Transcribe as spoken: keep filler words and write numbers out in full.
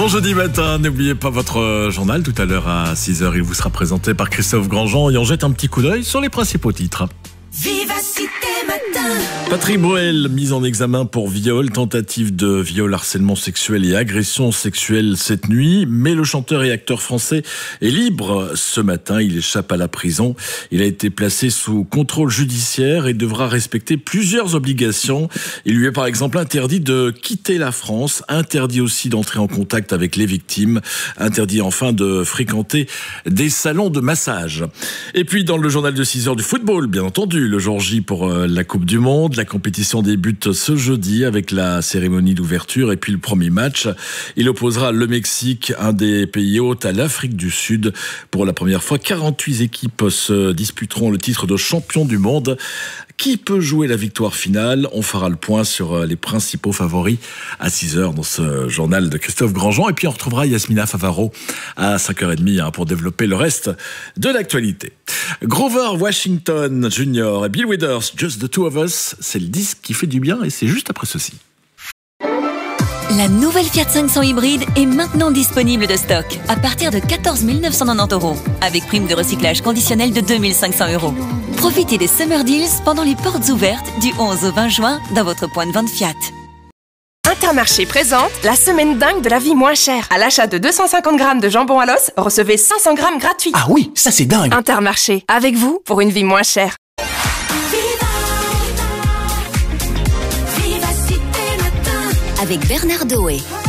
Bon jeudi matin, n'oubliez pas votre journal tout à l'heure à six heures. Il vous sera présenté par Christophe Grandjean et on jette un petit coup d'œil sur les principaux titres. Vivacité matin. Patrick Bruel, mis en examen pour viol, tentative de viol, harcèlement sexuel et agression sexuelle cette nuit. Mais le chanteur et acteur français est libre ce matin. Il échappe à la prison. Il a été placé sous contrôle judiciaire et devra respecter plusieurs obligations. Il lui est par exemple interdit de quitter la France, interdit aussi d'entrer en contact avec les victimes, interdit enfin de fréquenter des salons de massage. Et puis dans le journal de six heures du football, bien entendu, le jour J pour la Coupe du Monde. La compétition débute ce jeudi avec la cérémonie d'ouverture et puis le premier match. Il opposera le Mexique, un des pays hôtes, à l'Afrique du Sud. Pour la première fois, quarante-huit équipes se disputeront le titre de champion du monde. Qui peut jouer la victoire finale? On fera le point sur les principaux favoris à six heures dans ce journal de Christophe Grandjean. Et puis on retrouvera Yasmina Favaro à cinq heures trente pour développer le reste de l'actualité. Grover Washington Junior et Bill Withers, Just the Two of Us, c'est le disque qui fait du bien et c'est juste après ceci. La nouvelle Fiat cinq cents hybride est maintenant disponible de stock à partir de quatorze mille neuf cent quatre-vingt-dix euros avec prime de recyclage conditionnelle de deux mille cinq cents euros. Profitez des Summer Deals pendant les portes ouvertes du onze au vingt juin dans votre point de vente Fiat. Intermarché présente la semaine dingue de la vie moins chère. À l'achat de deux cent cinquante grammes de jambon à l'os, recevez cinq cents grammes gratuits. Ah oui, ça c'est dingue. Intermarché, avec vous pour une vie moins chère. Vivacité matin. Avec Bernard Doé.